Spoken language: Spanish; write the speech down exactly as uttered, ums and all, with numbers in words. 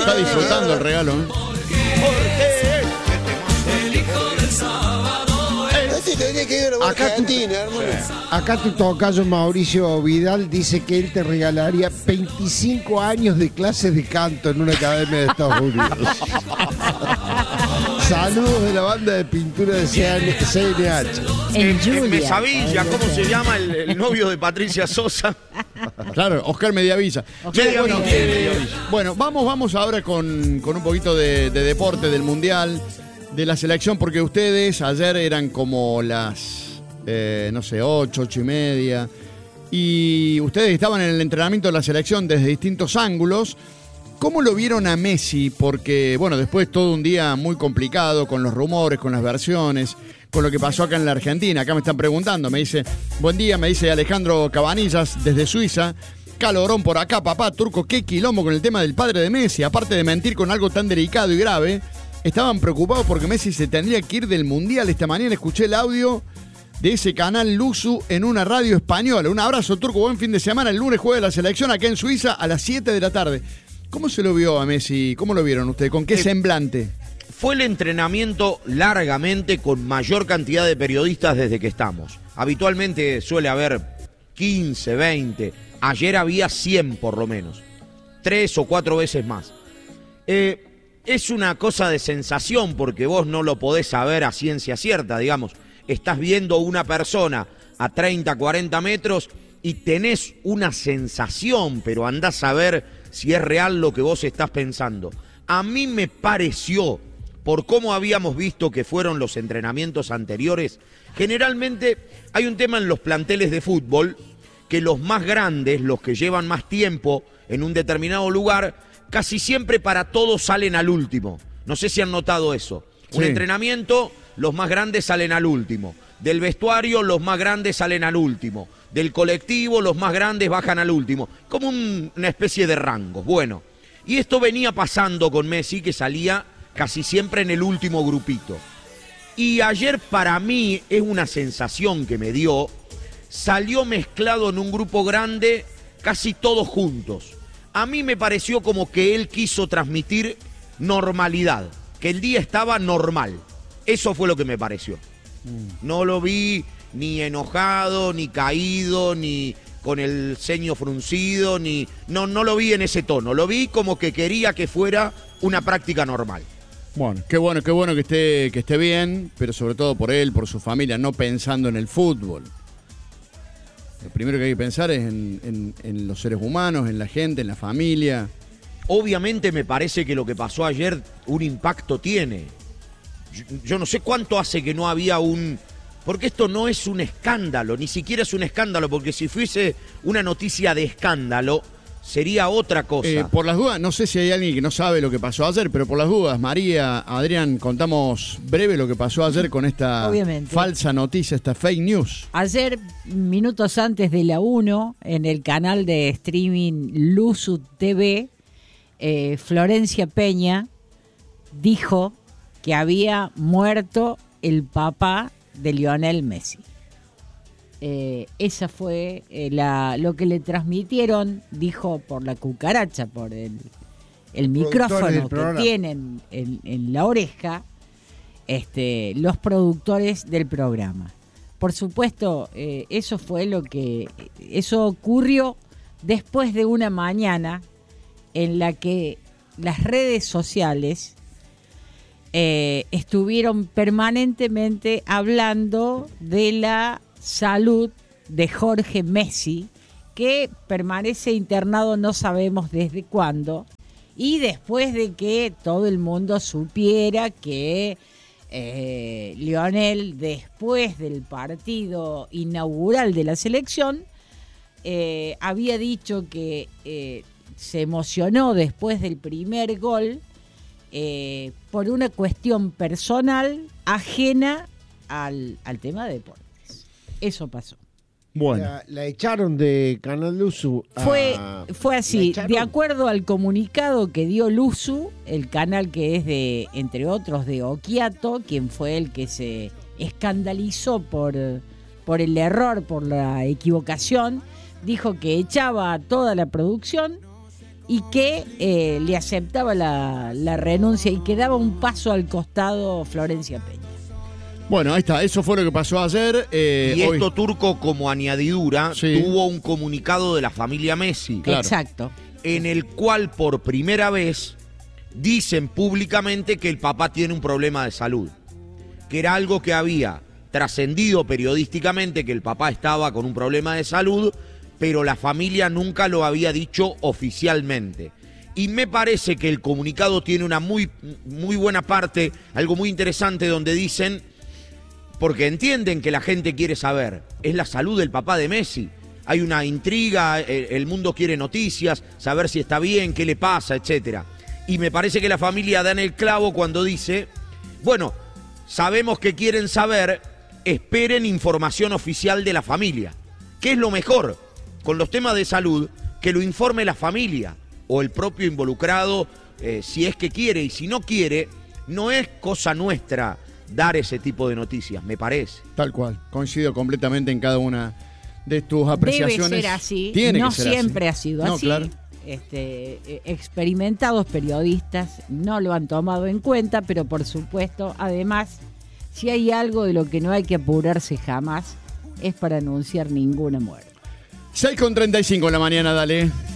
está disfrutando el regalo, ¿eh? Acá tu, acá tu tocayo Mauricio Vidal dice que él te regalaría veinticinco años de clases de canto en una academia de Estados Unidos. Saludos de la banda de pintura de C N H. En, en Mesavilla, ¿cómo se llama el, el novio de Patricia Sosa? Claro, Oscar Mediavilla. Oscar Media, bueno, Mediavilla. Mediavilla. Bueno, vamos, vamos ahora con, con un poquito de, de deporte, del Mundial, de la selección, porque ustedes ayer eran como las, eh, no sé, ocho, ocho y media, y ustedes estaban en el entrenamiento de la selección desde distintos ángulos. ¿Cómo lo vieron a Messi? Porque, bueno, después todo un día muy complicado con los rumores, con las versiones, con lo que pasó acá en la Argentina. Acá me están preguntando, me dice, buen día, me dice Alejandro Cabanillas desde Suiza. Calorón por acá, papá, Turco, qué quilombo con el tema del padre de Messi. Aparte de mentir con algo tan delicado y grave, estaban preocupados porque Messi se tendría que ir del Mundial. Esta mañana escuché el audio de ese canal Luzu en una radio española. Un abrazo, Turco, buen fin de semana. El lunes juega la selección acá en Suiza a las siete de la tarde. ¿Cómo se lo vio a Messi? ¿Cómo lo vieron ustedes? ¿Con qué eh, semblante? Fue el entrenamiento largamente con mayor cantidad de periodistas desde que estamos. Habitualmente suele haber quince, veinte. Ayer había cien por lo menos. Tres o cuatro veces más. Eh, es una cosa de sensación porque vos no lo podés saber a ciencia cierta, digamos. Estás viendo una persona a treinta, cuarenta metros y tenés una sensación, pero andás a ver si es real lo que vos estás pensando. A mí me pareció, por cómo habíamos visto que fueron los entrenamientos anteriores, generalmente hay un tema en los planteles de fútbol, que los más grandes, los que llevan más tiempo en un determinado lugar, casi siempre para todos salen al último. No sé si han notado eso. Sí. Un entrenamiento, los más grandes salen al último. Del vestuario, los más grandes salen al último. Del colectivo, los más grandes bajan al último. Como un, una especie de rangos. Bueno, y esto venía pasando con Messi, que salía casi siempre en el último grupito. Y ayer para mí es una sensación que me dio, salió mezclado en un grupo grande, casi todos juntos. A mí me pareció como que él quiso transmitir normalidad, que el día estaba normal. Eso fue lo que me pareció. No lo vi ni enojado, ni caído, ni con el ceño fruncido, ni no, no lo vi en ese tono. Lo vi como que quería que fuera una práctica normal. Bueno, qué bueno, qué bueno que esté, que esté bien, pero sobre todo por él, por su familia, no pensando en el fútbol. Lo primero que hay que pensar es en, en, en los seres humanos, en la gente, en la familia. Obviamente me parece que lo que pasó ayer un impacto tiene. Yo, yo no sé cuánto hace que no había un... Porque esto no es un escándalo, ni siquiera es un escándalo, porque si fuese una noticia de escándalo, sería otra cosa. Eh, por las dudas, no sé si hay alguien que no sabe lo que pasó ayer, pero por las dudas, María, Adrián, contamos breve lo que pasó ayer con esta Obviamente. falsa noticia, esta fake news. Ayer, minutos antes de la uno, en el canal de streaming Luzu T V, eh, Florencia Peña dijo que había muerto el papá de Lionel Messi. Eh, esa fue eh, la, lo que le transmitieron, dijo por la cucaracha, por el, el micrófono que tienen en, en la oreja, este, los productores del programa. Por supuesto, eh, eso fue lo que, eso ocurrió después de una mañana en la que las redes sociales Eh, estuvieron permanentemente hablando de la salud de Jorge Messi, que permanece internado no sabemos desde cuándo, y después de que todo el mundo supiera que eh, Lionel, después del partido inaugural de la selección, eh, había dicho que eh, se emocionó después del primer gol, Eh, por una cuestión personal ajena al, al tema de deportes. Eso pasó. Bueno. La, la echaron de Canal Luzu. A... Fue, fue así. De acuerdo al comunicado que dio Luzu, el canal que es de, entre otros, de Occhiato, quien fue el que se escandalizó por, por el error, por la equivocación, dijo que echaba a toda la producción, y que eh, le aceptaba la, la renuncia y que daba un paso al costado Florencia Peña. Bueno, ahí está, eso fue lo que pasó ayer. Eh, y esto, hoy... Turco, como añadidura, sí. tuvo un comunicado de la familia Messi. Claro. Exacto. En el cual por primera vez dicen públicamente que el papá tiene un problema de salud. Que era algo que había trascendido periodísticamente, que el papá estaba con un problema de salud, pero la familia nunca lo había dicho oficialmente. Y me parece que el comunicado tiene una muy, muy buena parte, algo muy interesante, donde dicen, porque entienden que la gente quiere saber, es la salud del papá de Messi. Hay una intriga, el mundo quiere noticias, saber si está bien, qué le pasa, etcétera. Y me parece que la familia da en el clavo cuando dice, bueno, sabemos que quieren saber, esperen información oficial de la familia. ¿Qué es lo mejor? Con los temas de salud, que lo informe la familia o el propio involucrado, eh, si es que quiere, y si no quiere, no es cosa nuestra dar ese tipo de noticias, me parece. Tal cual, coincido completamente en cada una de tus apreciaciones. Debe ser así, Tiene no que ser siempre así. ha sido no, así. Claro. Este, eh, experimentados periodistas no lo han tomado en cuenta, pero por supuesto, además, si hay algo de lo que no hay que apurarse jamás, es para anunciar ninguna muerte. seis con treinta y cinco en la mañana, dale.